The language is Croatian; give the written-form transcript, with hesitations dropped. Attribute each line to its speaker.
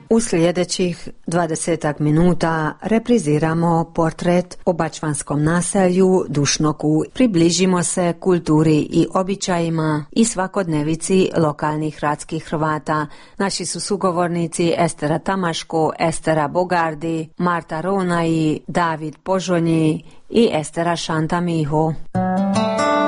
Speaker 1: U sljedećih 20 minuta repriziramo portret o bačvanskom naselju Dušnoku. Približimo se kulturi i običajima i svakodnevici lokalnih hradskih Hrvata. Naši su sugovornici Estera Tamaško, Estera Bogardi, Marta Ronaji, David Požonji i Estera Šanta Miho.